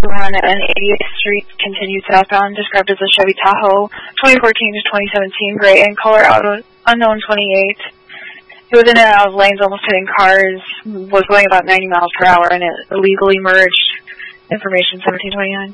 on 80th Street, continued southbound, described as a Chevy Tahoe, 2014 to 2017, gray in color, unknown 28. It was in and out of lanes, almost hitting cars, was going about 90 miles per hour, and it illegally merged. Information 1729.